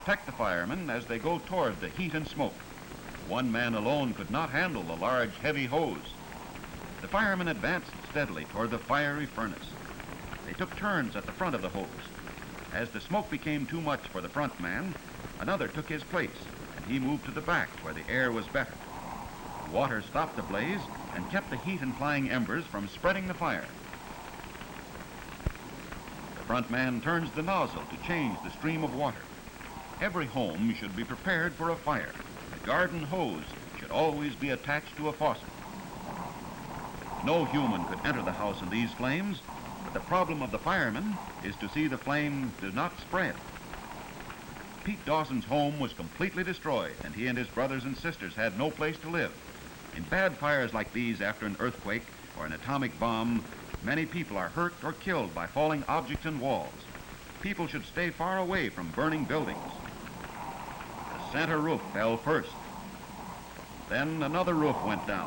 protect the firemen as they go toward the heat and smoke. One man alone could not handle the large, heavy hose. The firemen advanced steadily toward the fiery furnace. They took turns at the front of the hose. As the smoke became too much for the front man, another took his place, and he moved to the back where the air was better. Water stopped the blaze and kept the heat and flying embers from spreading the fire. The front man turns the nozzle to change the stream of water. Every home should be prepared for a fire. The garden hose should always be attached to a faucet. No human could enter the house in these flames, but the problem of the firemen is to see the flame does not spread. Pete Dawson's home was completely destroyed, and he and his brothers and sisters had no place to live. In bad fires like these after an earthquake or an atomic bomb, many people are hurt or killed by falling objects and walls. People should stay far away from burning buildings. The center roof fell first. Then another roof went down.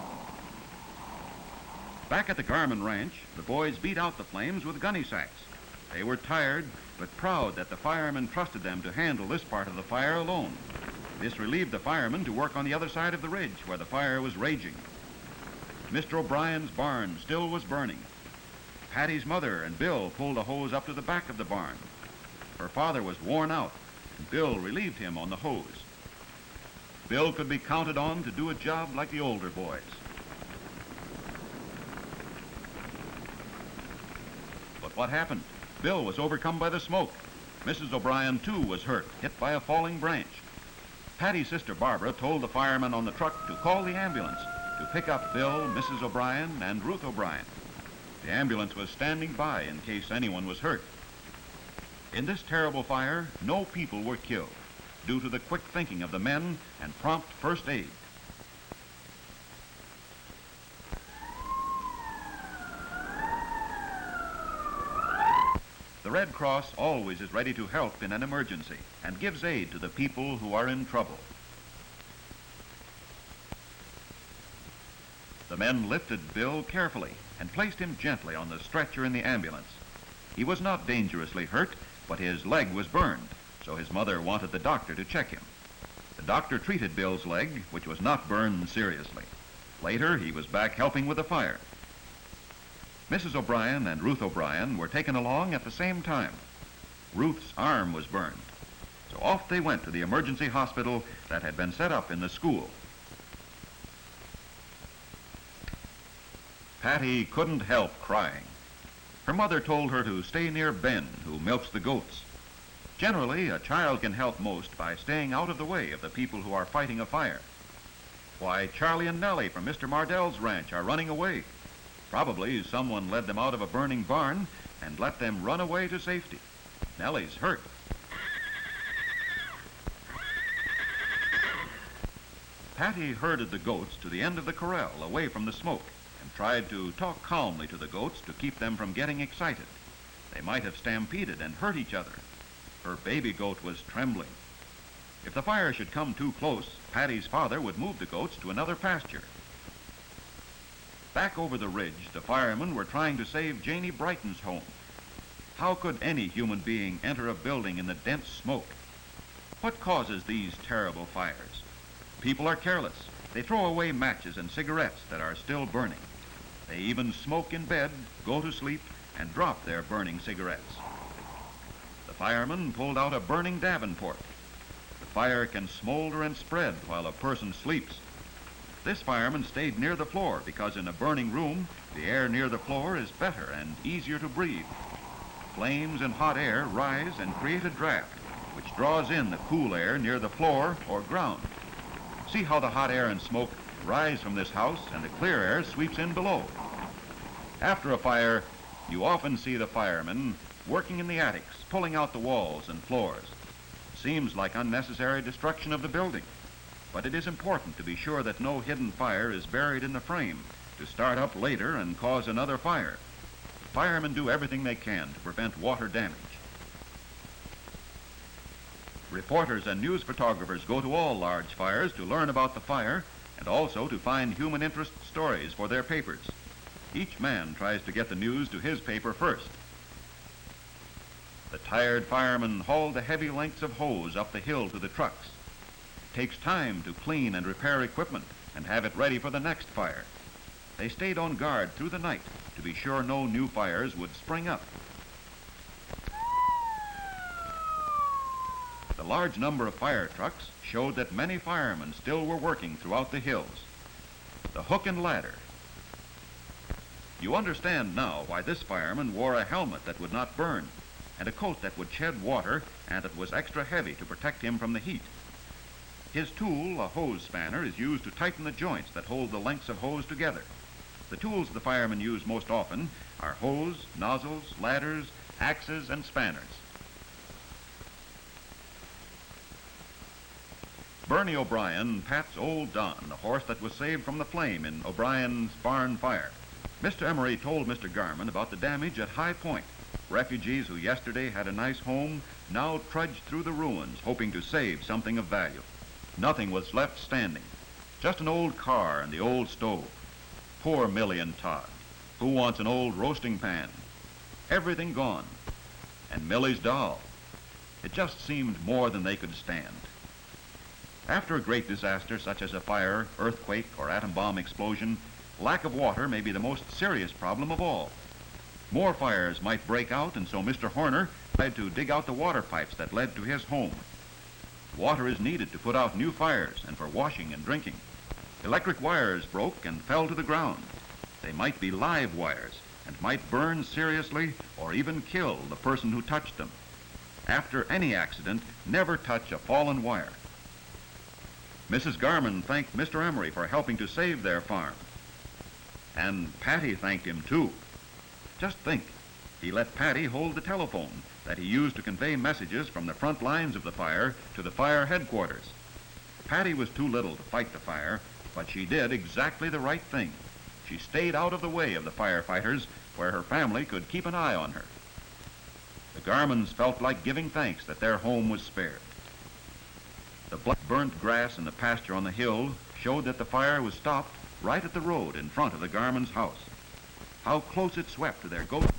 Back at the Garman Ranch, the boys beat out the flames with gunny sacks. They were tired, but proud that the firemen trusted them to handle this part of the fire alone. This relieved the firemen to work on the other side of the ridge where the fire was raging. Mr. O'Brien's barn still was burning. Patty's mother and Bill pulled a hose up to the back of the barn. Her father was worn out, and Bill relieved him on the hose. Bill could be counted on to do a job like the older boys. But what happened? Bill was overcome by the smoke. Mrs. O'Brien, too, was hurt, hit by a falling branch. Patty's sister Barbara told the fireman on the truck to call the ambulance to pick up Bill, Mrs. O'Brien, and Ruth O'Brien. The ambulance was standing by in case anyone was hurt. In this terrible fire, no people were killed due to the quick thinking of the men and prompt first aid. The Red Cross always is ready to help in an emergency and gives aid to the people who are in trouble. The men lifted Bill carefully and placed him gently on the stretcher in the ambulance. He was not dangerously hurt, but his leg was burned, so his mother wanted the doctor to check him. The doctor treated Bill's leg, which was not burned seriously. Later, he was back helping with the fire. Mrs. O'Brien and Ruth O'Brien were taken along at the same time. Ruth's arm was burned, so off they went to the emergency hospital that had been set up in the school. Patty couldn't help crying. Her mother told her to stay near Ben, who milks the goats. Generally, a child can help most by staying out of the way of the people who are fighting a fire. Why, Charlie and Nellie from Mr. Mardell's ranch are running away. Probably someone led them out of a burning barn and let them run away to safety. Nellie's hurt. Patty herded the goats to the end of the corral, away from the smoke, and tried to talk calmly to the goats to keep them from getting excited. They might have stampeded and hurt each other. Her baby goat was trembling. If the fire should come too close, Patty's father would move the goats to another pasture. Back over the ridge, the firemen were trying to save Janie Brighton's home. How could any human being enter a building in the dense smoke? What causes these terrible fires? People are careless. They throw away matches and cigarettes that are still burning. They even smoke in bed, go to sleep, and drop their burning cigarettes. The firemen pulled out a burning Davenport. The fire can smolder and spread while a person sleeps. This fireman stayed near the floor because in a burning room, the air near the floor is better and easier to breathe. Flames and hot air rise and create a draft, which draws in the cool air near the floor or ground. See how the hot air and smoke rise from this house and the clear air sweeps in below. After a fire, you often see the firemen working in the attics, pulling out the walls and floors. Seems like unnecessary destruction of the building. But it is important to be sure that no hidden fire is buried in the frame to start up later and cause another fire. Firemen do everything they can to prevent water damage. Reporters and news photographers go to all large fires to learn about the fire and also to find human interest stories for their papers. Each man tries to get the news to his paper first. The tired firemen hauled the heavy lengths of hose up the hill to the trucks. It takes time to clean and repair equipment and have it ready for the next fire. They stayed on guard through the night to be sure no new fires would spring up. The large number of fire trucks showed that many firemen still were working throughout the hills. The hook and ladder. You understand now why this fireman wore a helmet that would not burn and a coat that would shed water and that was extra heavy to protect him from the heat. His tool, a hose spanner, is used to tighten the joints that hold the lengths of hose together. The tools the firemen use most often are hose, nozzles, ladders, axes, and spanners. Bernie O'Brien pats old Don, the horse that was saved from the flame in O'Brien's barn fire. Mr. Emery told Mr. Garman about the damage at High Point. Refugees who yesterday had a nice home now trudged through the ruins hoping to save something of value. Nothing was left standing, just an old car and the old stove. Poor Millie and Todd. Who wants an old roasting pan? Everything gone. And Millie's doll. It just seemed more than they could stand. After a great disaster such as a fire, earthquake, or atom bomb explosion, lack of water may be the most serious problem of all. More fires might break out, and so Mr. Horner tried to dig out the water pipes that led to his home. Water is needed to put out new fires and for washing and drinking. Electric wires broke and fell to the ground. They might be live wires and might burn seriously or even kill the person who touched them. After any accident, never touch a fallen wire. Mrs. Garman thanked Mr. Emery for helping to save their farm. And Patty thanked him too. Just think, he let Patty hold the telephone that he used to convey messages from the front lines of the fire to the fire headquarters. Patty was too little to fight the fire, but she did exactly the right thing. She stayed out of the way of the firefighters where her family could keep an eye on her. The Garmans felt like giving thanks that their home was spared. The burnt grass in the pasture on the hill showed that the fire was stopped right at the road in front of the Garmans' house. How close it swept to their goats.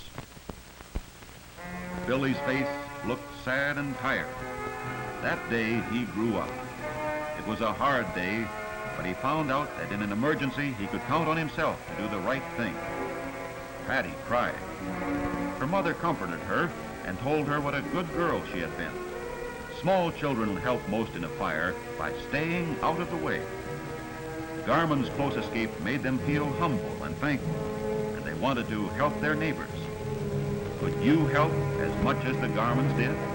Billy's face looked sad and tired. That day he grew up. It was a hard day, but he found out that in an emergency he could count on himself to do the right thing. Patty cried. Her mother comforted her and told her what a good girl she had been. Small children help most in a fire by staying out of the way. The Garman's close escape made them feel humble and thankful, and they wanted to help their neighbors. Could you help as much as the Garmans did?